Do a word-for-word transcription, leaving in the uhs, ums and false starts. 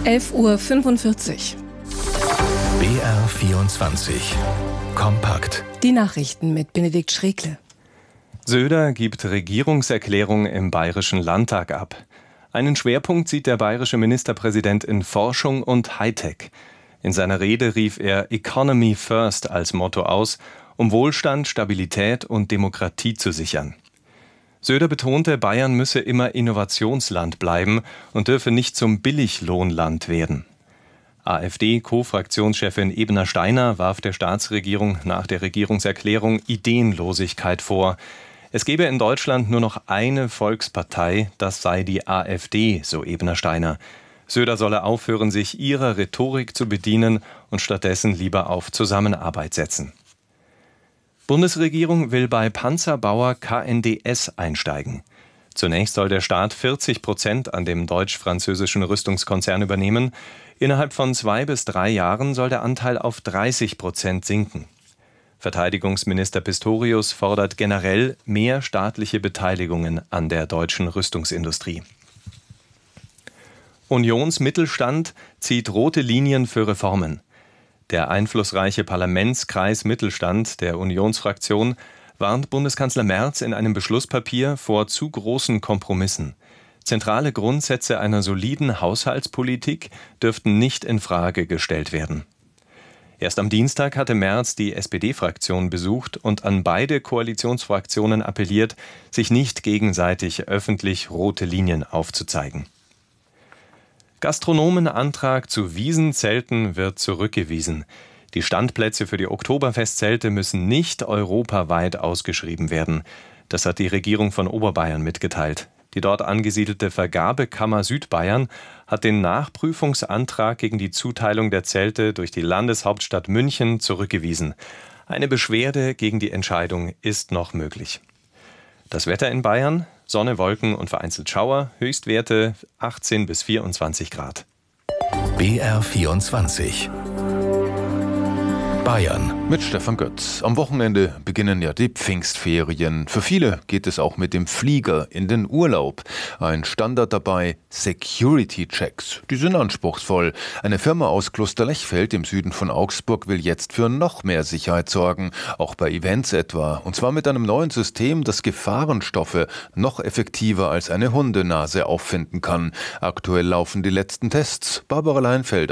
elf Uhr fünfundvierzig. B R vierundzwanzig. Kompakt. Die Nachrichten mit Benedikt Schrekle. Söder gibt Regierungserklärung im Bayerischen Landtag ab. Einen Schwerpunkt sieht der bayerische Ministerpräsident in Forschung und Hightech. In seiner Rede rief er Economy First als Motto aus, um Wohlstand, Stabilität und Demokratie zu sichern. Söder betonte, Bayern müsse immer Innovationsland bleiben und dürfe nicht zum Billiglohnland werden. AfD-Co-Fraktionschefin Ebner-Steiner warf der Staatsregierung nach der Regierungserklärung Ideenlosigkeit vor. Es gebe in Deutschland nur noch eine Volkspartei, das sei die AfD, so Ebner-Steiner. Söder solle aufhören, sich ihrer Rhetorik zu bedienen und stattdessen lieber auf Zusammenarbeit setzen. Bundesregierung will bei Panzerbauer K N D S einsteigen. Zunächst soll der Staat vierzig Prozent an dem deutsch-französischen Rüstungskonzern übernehmen. Innerhalb von zwei bis drei Jahren soll der Anteil auf dreißig Prozent sinken. Verteidigungsminister Pistorius fordert generell mehr staatliche Beteiligungen an der deutschen Rüstungsindustrie. Unionsmittelstand zieht rote Linien für Reformen. Der einflussreiche Parlamentskreis Mittelstand der Unionsfraktion warnt Bundeskanzler Merz in einem Beschlusspapier vor zu großen Kompromissen. Zentrale Grundsätze einer soliden Haushaltspolitik dürften nicht in Frage gestellt werden. Erst am Dienstag hatte Merz die S P D-Fraktion besucht und an beide Koalitionsfraktionen appelliert, sich nicht gegenseitig öffentlich rote Linien aufzuzeigen. Gastronomenantrag zu Wiesenzelten wird zurückgewiesen. Die Standplätze für die Oktoberfestzelte müssen nicht europaweit ausgeschrieben werden. Das hat die Regierung von Oberbayern mitgeteilt. Die dort angesiedelte Vergabekammer Südbayern hat den Nachprüfungsantrag gegen die Zuteilung der Zelte durch die Landeshauptstadt München zurückgewiesen. Eine Beschwerde gegen die Entscheidung ist noch möglich. Das Wetter in Bayern: Sonne, Wolken und vereinzelt Schauer, Höchstwerte achtzehn bis vierundzwanzig Grad. B R vierundzwanzig. Bayern. Mit Stefan Götz. Am Wochenende beginnen ja die Pfingstferien. Für viele geht es auch mit dem Flieger in den Urlaub. Ein Standard dabei: Security-Checks. Die sind anspruchsvoll. Eine Firma aus Klosterlechfeld im Süden von Augsburg will jetzt für noch mehr Sicherheit sorgen. Auch bei Events etwa. Und zwar mit einem neuen System, das Gefahrenstoffe noch effektiver als eine Hundenase auffinden kann. Aktuell laufen die letzten Tests. Barbara Leinfelder.